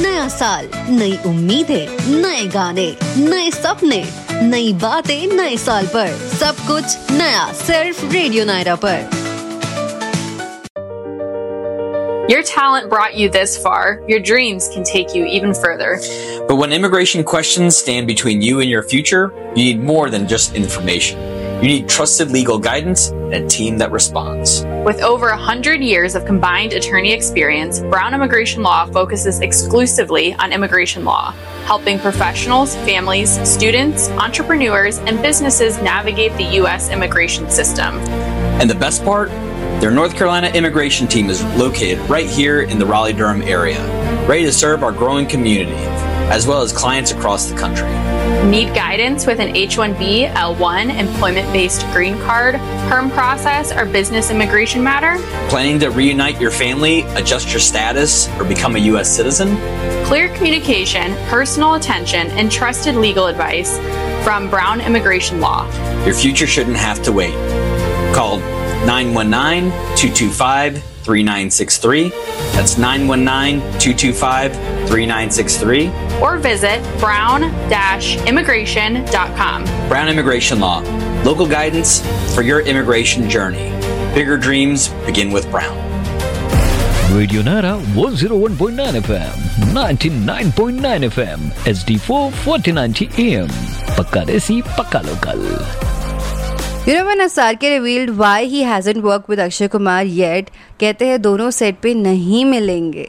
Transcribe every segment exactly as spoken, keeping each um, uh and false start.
नया साल, नई उम्मीदें, नए गाने, नए सपने, नई बातें नए साल पर, सब कुछ नया सिर्फ रेडियो नायरा पर। Your talent brought you this far. Your dreams can take you even further. But when immigration questions stand between you and your future, you need more than just information. You need trusted legal guidance and a team that responds. With over one hundred years of combined attorney experience, Brown Immigration Law focuses exclusively on immigration law, helping professionals, families, students, entrepreneurs, and businesses navigate the U S immigration system. And the best part? Their North Carolina immigration team is located right here in the Raleigh-Durham area, ready to serve our growing community, as well as clients across the country. Need guidance with an H one B, L one, employment-based green card, perm process, or business immigration matter? Planning to reunite your family, adjust your status, or become a U S citizen? Clear communication, personal attention, and trusted legal advice from Brown Immigration Law. Your future shouldn't have to wait. Call nine one nine, two two five, three nine six three. That's nine one nine, two two five, three nine six three. Or visit brown dash immigration dot com. Brown Immigration Law. Local guidance for your immigration journey. Bigger dreams begin with Brown. Radio Naira one oh one point nine F M, ninety-nine point nine F M, H D four fourteen ninety A M. Pakka desi, pakka local. You know when Asar ke revealed why he hasn't worked with Akshay Kumar yet, कहते हैं दोनों set पे नहीं मिलेंगे.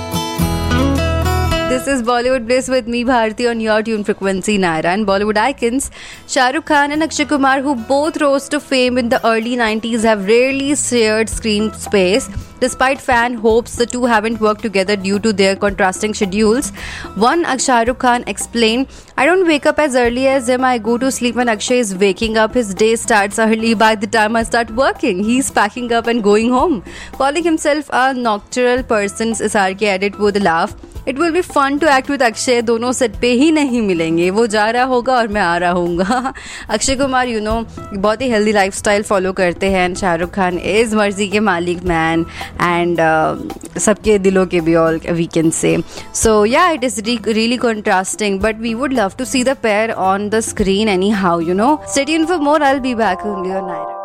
This is Bollywood Bliss with me, Bharti, on your tune frequency Naira. And Bollywood icons Shah Rukh Khan and Akshay Kumar, who both rose to fame in the early nineties, have rarely shared screen space. Despite fan hopes, the two haven't worked together due to their contrasting schedules. One, Shah Rukh Khan explained, "I don't wake up as early as him. I go to sleep when Akshay is waking up. His day starts early. By the time I start working, he's packing up and going home." Calling himself a nocturnal person, Asar ke added with a laugh, "It will be fun to act with Akshay. दोनों set पे ही नहीं मिलेंगे. वो जा रहा होगा और मैं आ रहा हूँगा." अक्षय कुमार यू नो बहुत ही हेल्दी लाइफस्टाइल फॉलो करते हैं. शाहरुख खान इज़ मर्जी के मालिक मैन एंड सबके दिलों के भी, ऑल वी कैन से. सो या it is really contrasting, but we would love to see the pair on the screen any how, you know. Stay tuned for more. I will be back only on Naira.